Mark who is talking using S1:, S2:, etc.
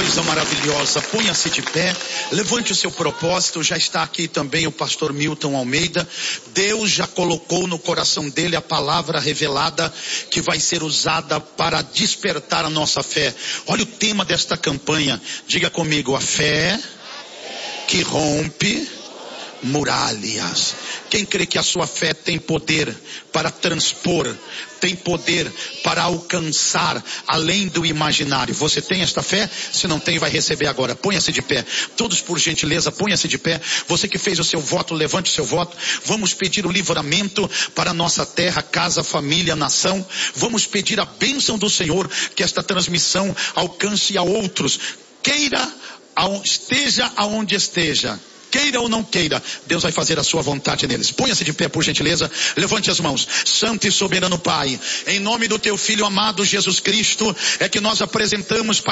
S1: coisa maravilhosa. Ponha-se de pé, levante o seu propósito. Já está aqui também o pastor Milton Almeida. Deus já colocou no coração dele a palavra revelada que vai ser usada para despertar a nossa fé. Olha o tema desta campanha. Diga comigo: a fé que rompe muralhas. Quem crê que a sua fé tem poder para transpor, tem poder para alcançar além do imaginário? Você tem esta fé? Se não tem, vai receber agora. Ponha-se de pé. Todos, por gentileza, ponha-se de pé. Você que fez o seu voto, levante o seu voto. Vamos pedir o livramento para a nossa terra, casa, família, nação. Vamos pedir a bênção do Senhor, que esta transmissão alcance a outros. Esteja aonde esteja, queira ou não queira, Deus vai fazer a sua vontade neles. Ponha-se de pé, por gentileza, levante as mãos. Santo e soberano Pai, em nome do teu Filho amado Jesus Cristo, é que nós apresentamos, Pai,